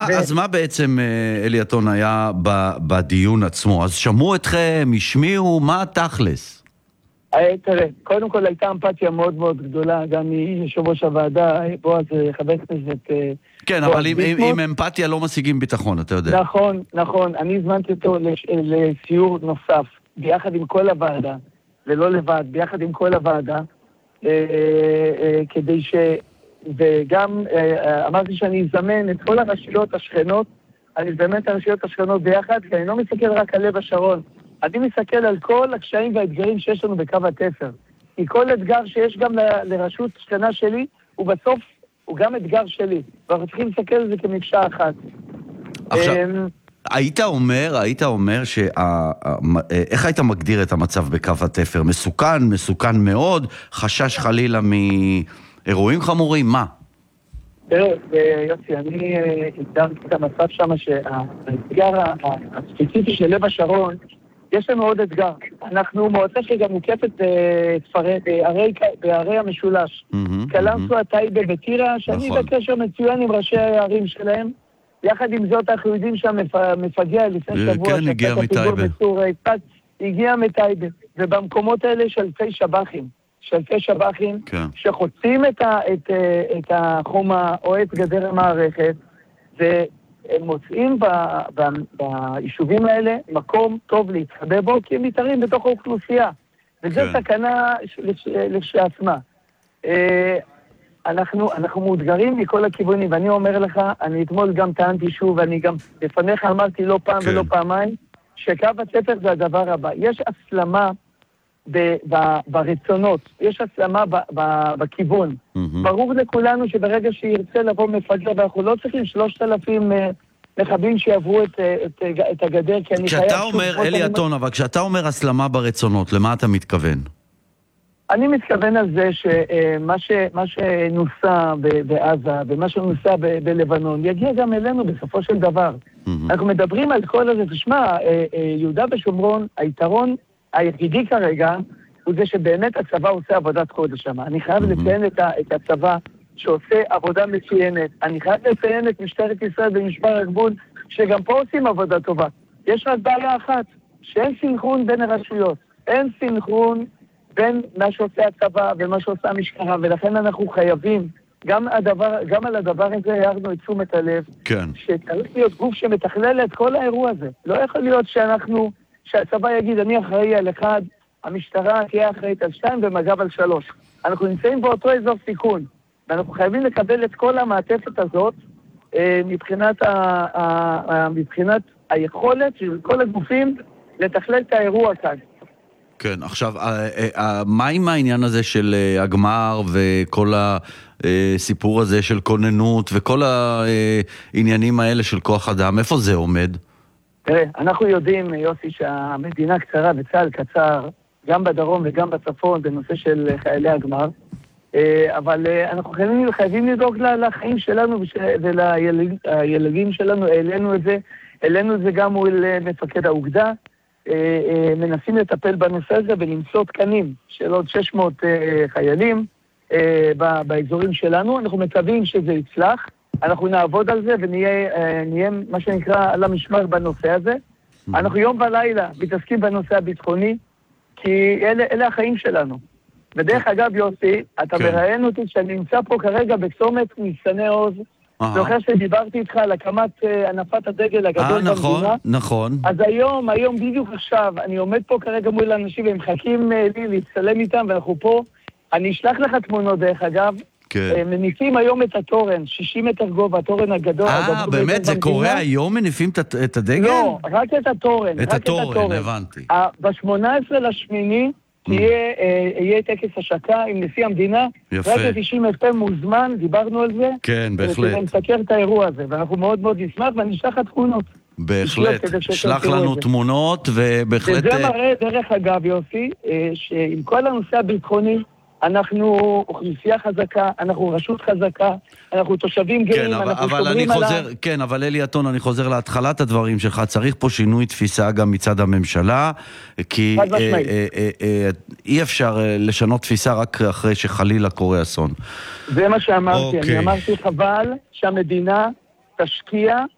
אז מה בעצם אלי עטון היה בדיון עצמו? אז שמעו אתכם, השמיעו, מה תכלס? תראה, קודם כל הייתה אמפתיה מאוד מאוד גדולה, גם מיושב ראש הוועדה, בועז חבר כנסת. כן, אבל עם אמפתיה לא משיגים ביטחון, אתה יודע. נכון. אני הזמנתי אותו לסיור נוסף, ביחד עם כל הוועדה, ולא לבד, ביחד עם כל הוועדה, כדי וגם אמרתי שאני אזמן את כל הרשויות השכנות, אני אזמן את הרשויות השכנות ביחד, כי אני לא מסתכל רק על לב השרון, אני מסתכל על כל הקשיים והאתגרים שיש לנו בקו התפר. כי כל אתגר שיש גם לרשות שכנה שלי, ובסוף הוא גם אתגר שלי. ואנחנו צריכים להסתכל על זה כמקשה אחת. עכשיו, היית אומר איך היית מגדיר את המצב בקו התפר? מסוכן מאוד? חשש חלילה מאירועים חמורים? מה? תראה, יוסי, אני הגדרתי את המצב שם שהאתגר הספציפי של לב השרון, יש לנו עוד אתגר. אנחנו מועצה שגם מוקפת בערי המשולש. קלנסווה, טייבה וטירה, שאני בקשר מצוין עם ראשי הערים שלהם. יחד עם זאת, אנחנו יודעים שהמפגע לפני שבוע, כן, הגיע מטייבה. הגיע מטייבה. ובמקומות האלה יש אלפי שב"חים, שחוצים את החומה או את גדר המערכת, הם מוצאים ביישובים האלה מקום טוב להתחבא בו, כי הם מתארים בתוך האוכלוסייה. וזו סכנה לשעצמה. אנחנו מאותגרים מכל הכיוונים, ואני אומר לך, אני אתמול גם טענתי שוב, ואני גם לפניך אמרתי לא פעם ולא פעמיים, שקו התפר זה הדבר הבא. יש הסלמה ברצונות, יש הסלמה בכיוון. ברור לכולנו שברגע שירצה לבוא מפגע, ואנחנו לא צריכים 3,000 מחבלים שיעברו את הגדר, כי אני חייב... כשאתה אומר, אלי עטון, אבל כשאתה אומר הסלמה ברצונות, למה אתה מתכוון? אני מתכוון על זה שמה שנוסע בעזה ומה שנוסע בלבנון יגיע גם אלינו בסופו של דבר. אנחנו מדברים על כל הזה, תשמע, יהודה ושומרון, היתרון היחידי כרגע הוא זה שבאמת הצבא עושה עבודת קודש שם. אני חייב לציין את הצבא שעושה עבודה מצוינת. אני חייב לציין את משטרת ישראל במשמר הגבול, שגם פה עושים עבודה טובה. יש רק בעיה אחת, שאין סינכרון בין הרשויות. אין סינכרון בין מה שעושה הצבא ומה שעושה המשטרה, ולכן אנחנו חייבים, גם על הדבר הזה הערנו את תשומת הלב, שצריך להיות גוף שמתכלל את כל האירוע הזה. לא יכול להיות שהצבא יגיד, אני אחראי על 1, המשטרה תהיה אחראית על 2 ומג"ב על 3. אנחנו נמצאים באותו אזור סיכון, ואנחנו חייבים לקבל את כל המעטפת הזאת, מבחינת היכולת של כל הגופים לתכלל את האירוע כאן. כן, עכשיו, מה עם העניין הזה של הגמר וכל הסיפור הזה של כוננות וכל העניינים האלה של כוח אדם, איפה זה עומד? תראה, אנחנו יודעים, יוסי, שהמדינה קצרה וצה"ל קצר, גם בדרום וגם בצפון, בנושא של חיילי הגמר, אבל אנחנו חייבים לדאוג לחיים שלנו ולילדים שלנו, העלינו את זה גם מול מפקד האוגדה, מנסים לטפל בנושא הזה ולמצוא תקנים של עוד 600 חיילים באזורים שלנו. אנחנו מקווים שזה יצלח, אנחנו נעבוד על זה ונהיה מה שנקרא על המשמר בנושא הזה. אנחנו יום ולילה מתעסקים בנושא הביטחוני, כי אלה החיים שלנו. ודרך אגב, יוסי, אתה מראיין אותי שאני נמצא פה כרגע בצומת ניצני עוז, זוכר שדיברתי איתך על הקמת הנפת הדגל הגדול במדינה. נכון. אז היום בדיוק עכשיו, אני עומד פה כרגע מול אנשים והם מחכים לי להצטלם איתם, ואנחנו פה, אני אשלח לך תמונות דרך אגב, מניפים היום את התורן, 60 מטר גובה, התורן הגדול. באמת? זה קורה היום מניפים את הדגל? לא, רק את התורן. את התורן, הבנתי. ב-18/8 יהיה טקס השקה עם נשיא המדינה. יפה. רק ה-90 FM מוזמן, דיברנו על זה. כן, בהחלט. ונסקר את האירוע הזה, ואנחנו מאוד מאוד נשמח, ואני אשלח לך תמונות. בהחלט, שלח לנו תמונות, ובהחלט... וזה מראה דרך אגב, יוסי, שעם כל הנושא הביטחוני, אנחנו אוכלוסייה חזקה, אנחנו רשות חזקה, אנחנו תושבים גאים, אנחנו שומרים עליו. כן, אבל אלי עטון, אני חוזר להתחלת הדברים שלך, צריך פה שינוי תפיסה גם מצד הממשלה, כי אי אפשר לשנות תפיסה רק אחרי שחלילה קורה אסון. זה מה שאמרתי, אני אמרתי חבל שהמדינה תשקיע